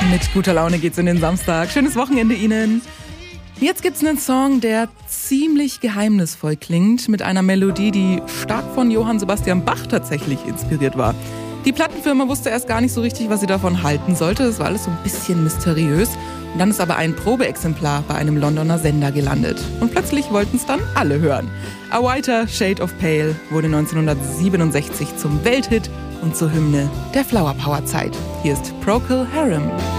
Mit guter Laune geht's in den Samstag. Schönes Wochenende Ihnen. Jetzt gibt's einen Song, der ziemlich geheimnisvoll klingt, mit einer Melodie, die stark von Johann Sebastian Bach tatsächlich inspiriert war. Die Plattenfirma wusste erst gar nicht so richtig, was sie davon halten sollte. Das war alles so ein bisschen mysteriös. Und dann ist aber ein Probeexemplar bei einem Londoner Sender gelandet. Und plötzlich wollten es dann alle hören. A Whiter Shade of Pale wurde 1967 zum Welthit und zur Hymne der Flower Power Zeit. Hier ist Procol Harum.